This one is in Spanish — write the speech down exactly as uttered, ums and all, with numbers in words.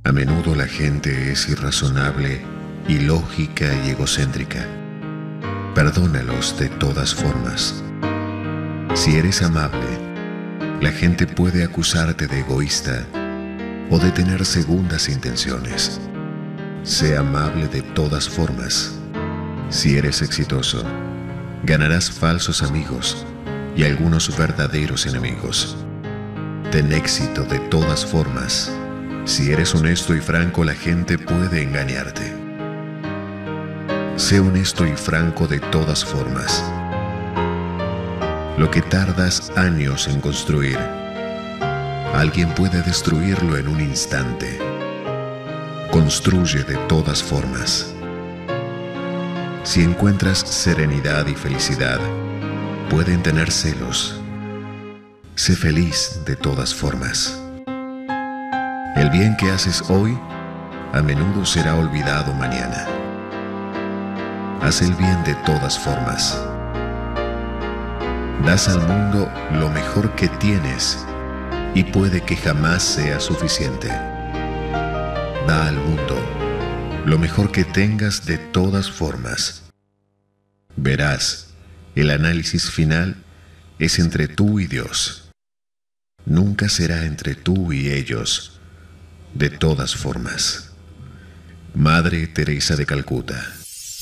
A menudo la gente es irrazonable, ilógica y egocéntrica. Perdónalos de todas formas. Si eres amable, la gente puede acusarte de egoísta o de tener segundas intenciones. Sé amable de todas formas. Si eres exitoso, ganarás falsos amigos y algunos verdaderos enemigos. Ten éxito de todas formas. Si eres honesto y franco, la gente puede engañarte. Sé honesto y franco de todas formas. Lo que tardas años en construir, alguien puede destruirlo en un instante. Construye de todas formas. Si encuentras serenidad y felicidad, pueden tener celos. Sé feliz de todas formas. El bien que haces hoy, a menudo será olvidado mañana. Haz el bien de todas formas. Das al mundo lo mejor que tienes y puede que jamás sea suficiente. Da al mundo lo mejor que tengas de todas formas. Verás, el análisis final es entre tú y Dios. Nunca será entre tú y ellos. De todas formas. Madre Teresa de Calcuta.